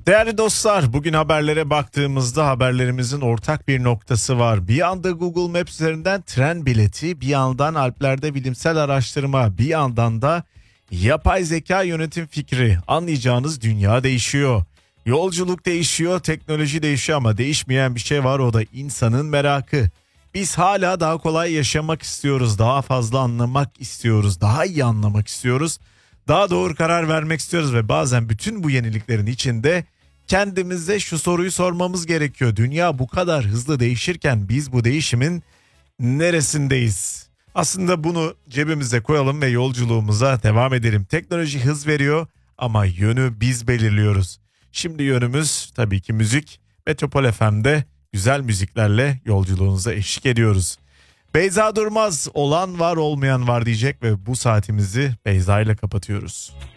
Değerli dostlar, bugün haberlere baktığımızda haberlerimizin ortak bir noktası var. Bir anda Google Maps üzerinden tren bileti, bir yandan Alplerde bilimsel araştırma, bir yandan da yapay zeka yönetim fikri. Anlayacağınız dünya değişiyor. Yolculuk değişiyor, teknoloji değişiyor ama değişmeyen bir şey var, o da insanın merakı. Biz hala daha kolay yaşamak istiyoruz, daha fazla anlamak istiyoruz, daha iyi anlamak istiyoruz. Daha doğru karar vermek istiyoruz ve bazen bütün bu yeniliklerin içinde kendimize şu soruyu sormamız gerekiyor. Dünya bu kadar hızlı değişirken biz bu değişimin neresindeyiz? Aslında bunu cebimize koyalım ve yolculuğumuza devam edelim. Teknoloji hız veriyor ama yönü biz belirliyoruz. Şimdi yönümüz tabii ki müzik. Metropol FM'de güzel müziklerle yolculuğunuza eşlik ediyoruz. Beyza Durmaz, olan var olmayan var diyecek ve bu saatimizi Beyza ile kapatıyoruz.